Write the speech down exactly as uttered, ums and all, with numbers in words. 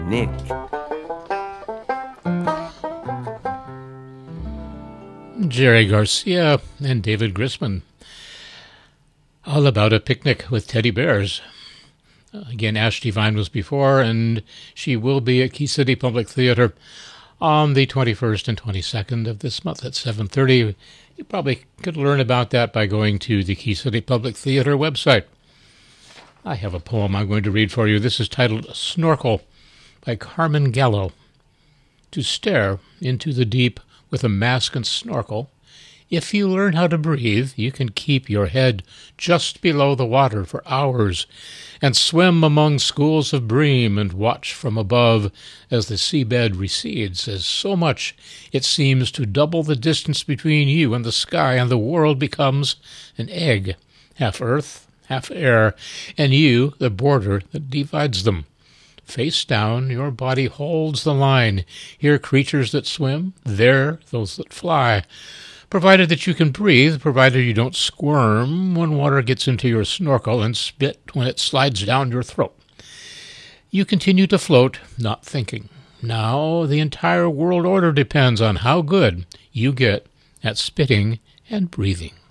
picnic. Jerry Garcia and David Grisman. All about a picnic with teddy bears. Again, Ash Devine was before, and she will be at Key City Public Theater on the twenty-first and twenty-second of this month at seven thirty. You probably could learn about that by going to the Key City Public Theater website. I have a poem I'm going to read for you. This is titled Snorkel by Carmen Gallo. To stare into the deep with a mask and snorkel, if you learn how to breathe, you can keep your head just below the water for hours and swim among schools of bream and watch from above as the seabed recedes, as so much it seems to double the distance between you and the sky, and the world becomes an egg, half earth, half air, and you the border that divides them. Face down, your body holds the line. Here creatures that swim, there those that fly. Provided that you can breathe, provided you don't squirm when water gets into your snorkel and spit when it slides down your throat. You continue to float, not thinking. Now the entire world order depends on how good you get at spitting and breathing.